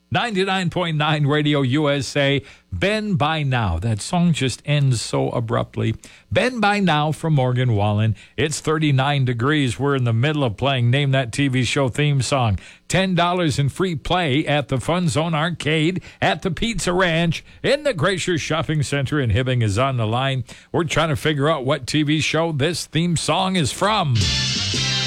99.9 Radio USA. Ben by Now. That song just ends so abruptly. Ben by Now from Morgan Wallen. It's 39 degrees. We're in the middle of playing Name That TV Show theme song. $10 in free play at the Fun Zone Arcade at the Pizza Ranch in the Glacier Shopping Center in Hibbing is on the line. We're trying to figure out what TV show this theme song is from.